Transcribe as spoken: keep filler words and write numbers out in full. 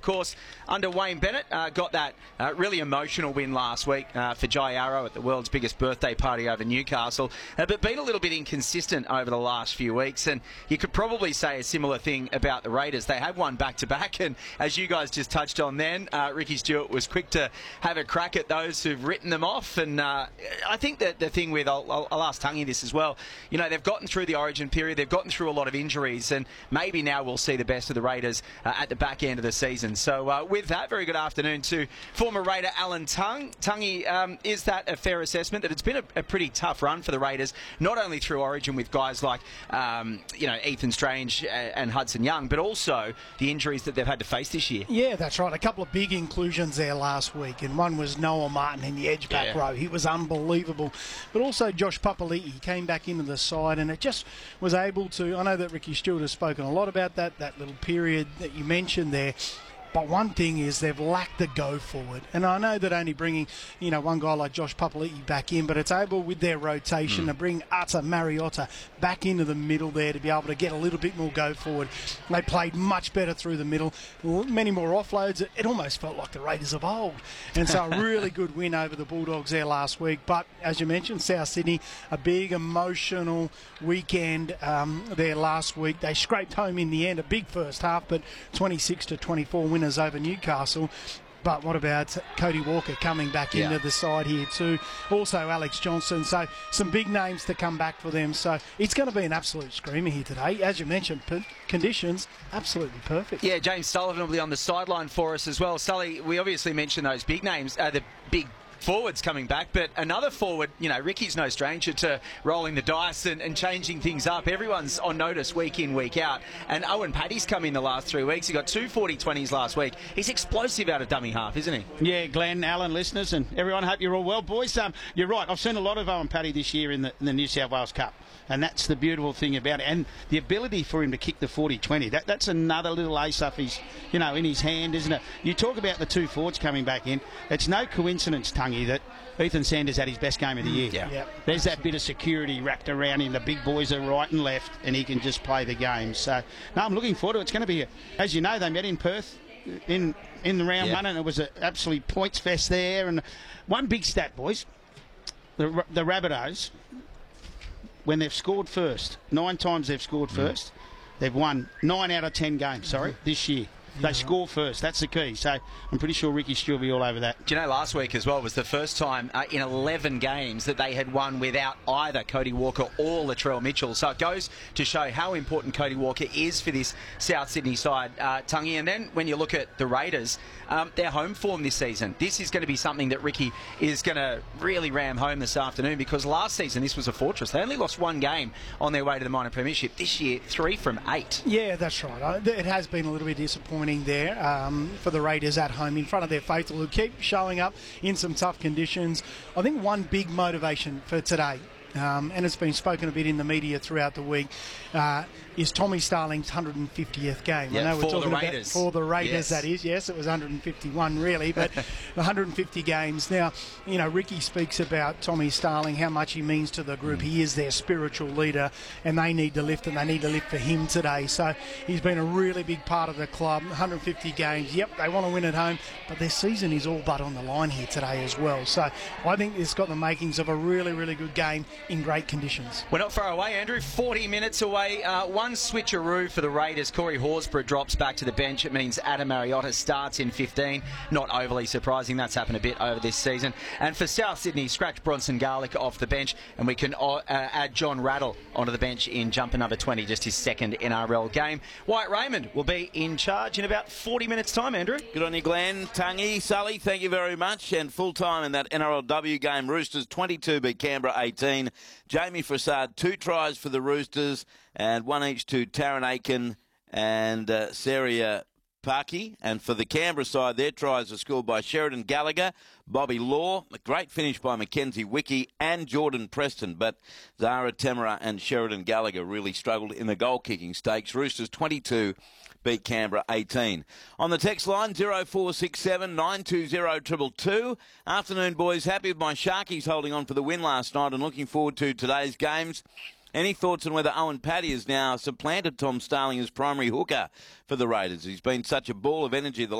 of course, under Wayne Bennett. Uh, got that uh, really emotional win last week uh, for Jai Arrow at the world's biggest birthday party over Newcastle, uh, but been a little bit inconsistent over the last few weeks. And you could probably say a similar thing about the Raiders. They have won back-to-back, and as you guys just touched on then, uh, Ricky Stuart was quick to have a crack at those who've written them off. And uh, I think that the thing with, I'll, I'll, I'll ask Tungy this as well, you know, they've gotten through the Origin period, they've gotten through a lot of injuries, and maybe now we'll see the best of the Raiders uh, at the back end of the season. So uh, with that, very good afternoon to former Raider Alan Tongue. Tungy, um, is that a fair assessment that it's been a, a pretty tough run for the Raiders, not only through Origin with guys like, um, you know, Ethan Strange and Hudson Young, but also the injuries that they've had to face this year? Yeah, that's right. A couple of big inclusions there last week, and one was Noah Martin in the edge back yeah. row. He was unbelievable. But also Josh Papali'i came back into the side, and it just was able to, I know that Ricky Stuart has spoken a lot about that, that little period that you mentioned there. But one thing is they've lacked the go forward. And I know that only bringing, you know, one guy like Josh Papali'i back in, but it's able with their rotation mm. to bring Ata Mariota back into the middle there to be able to get a little bit more go forward. They played much better through the middle, many more offloads. It almost felt like the Raiders of old. And so a really good win over the Bulldogs there last week. But as you mentioned, South Sydney, a big emotional weekend um, there last week. They scraped home in the end, a big first half, but twenty-six to twenty-four win over Newcastle. But what about Cody Walker coming back yeah. into the side here too? Also Alex Johnson. So some big names to come back for them. So it's going to be an absolute screamer here today. As you mentioned, p- conditions absolutely perfect. Yeah, James Sullivan will be on the sideline for us as well. Sully, we obviously mentioned those big names, uh, the big forwards coming back, but another forward, you know, Ricky's no stranger to rolling the dice and, and changing things up. Everyone's on notice week in, week out. And Owen Paddy's come in the last three weeks. He got two forty twenties last week. He's explosive out of dummy half, isn't he? Yeah, Glenn, Alan, listeners, and everyone, hope you're all well, boys. Um, you're right. I've seen a lot of Owen Paddy this year in the, in the New South Wales Cup. And that's the beautiful thing about it. And the ability for him to kick the forty twenty, that, that's another little ace up his, you know, in his hand, isn't it? You talk about the two forwards coming back in. It's no coincidence, Tungy, that Ethan Sanders had his best game of the year. Yeah. Yep. There's that bit of security wrapped around him. The big boys are right and left, and he can just play the game. So, no, I'm looking forward to it. It's going to be, a, as you know, they met in Perth in in the round yeah. one, and it was an absolute points fest there. And one big stat, boys, the, the Rabbitohs, when they've scored first, nine times they've scored first, they've won nine out of ten games, sorry, this year. They yeah. score first. That's the key. So I'm pretty sure Ricky Stuart will be all over that. Do you know, last week as well was the first time uh, in eleven games that they had won without either Cody Walker or Latrell Mitchell. So it goes to show how important Cody Walker is for this South Sydney side, uh, Tungy. And then when you look at the Raiders, um, their home form this season, this is going to be something that Ricky is going to really ram home this afternoon, because last season this was a fortress. They only lost one game on their way to the minor premiership. This year, three from eight. Yeah, that's right. It has been a little bit disappointing there um, for the Raiders at home in front of their faithful, who keep showing up in some tough conditions. I think one big motivation for today, um, and it's been spoken a bit in the media throughout the week, uh, is Tommy Starling's one hundred fiftieth game. Yeah, I know we're for talking the Raiders. About for the Raiders, yes. that is. Yes, it was one hundred fifty-one really, but one hundred fifty games. Now, you know, Ricky speaks about Tommy Starling, how much he means to the group. Mm. He is their spiritual leader, and they need to lift, and they need to lift for him today. So he's been a really big part of the club. one hundred fifty games. Yep, they want to win at home, but their season is all but on the line here today as well. So I think it's got the makings of a really, really good game in great conditions. We're not far away, Andrew. forty minutes away. Uh, one switcheroo for the Raiders. Corey Horsburgh drops back to the bench. It means Adam Mariota starts in fifteen. Not overly surprising. That's happened a bit over this season. And for South Sydney, scratch Bronson Garlick off the bench, and we can uh, add John Rattle onto the bench in jumper number twenty, just his second N R L game. Wyatt Raymond will be in charge in about forty minutes' time, Andrew. Good on you, Glenn. Tungy, Sully, thank you very much. And full time in that N R L W game. Roosters twenty-two beat Canberra eighteen. Jamie Frassard, two tries for the Roosters, and one each to Taron Aiken and uh, Seria Parky. And for the Canberra side, their tries are scored by Sheridan Gallagher, Bobby Law, a great finish by Mackenzie Wickie and Jordan Preston. But Zara Temera and Sheridan Gallagher really struggled in the goal-kicking stakes. Roosters twenty-two beat Canberra eighteen. On the text line, zero four six seven nine two zero two two two. Afternoon, boys. Happy with my Sharkies holding on for the win last night and looking forward to today's games. Any thoughts on whether Owen Paddy has now supplanted Tom Starling as primary hooker for the Raiders? He's been such a ball of energy the